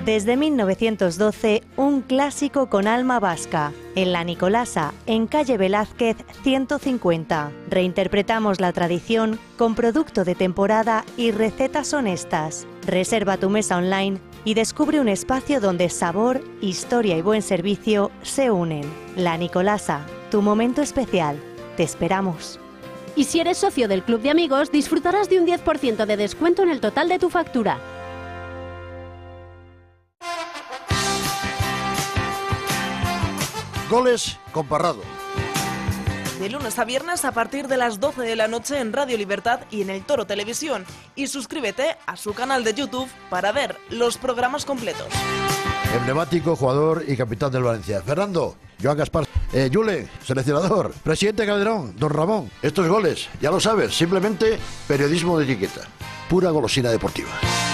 Desde 1912, un clásico con alma vasca. En La Nicolasa, en calle Velázquez 150. Reinterpretamos la tradición con producto de temporada y recetas honestas. Reserva tu mesa online y descubre un espacio donde sabor, historia y buen servicio se unen. La Nicolasa, tu momento especial. Te esperamos. Y si eres socio del Club de Amigos, disfrutarás de un 10% de descuento en el total de tu factura. Goles con Parrado. De lunes a viernes a partir de las 12 de la noche en Radio Libertad y en El Toro Televisión. Y suscríbete a su canal de YouTube para ver los programas completos. Emblemático jugador y capitán del Valencia. Fernando, Joan Gaspar, Yule, seleccionador, presidente Calderón, don Ramón. Estos goles, ya lo sabes, simplemente periodismo de etiqueta. Pura golosina deportiva.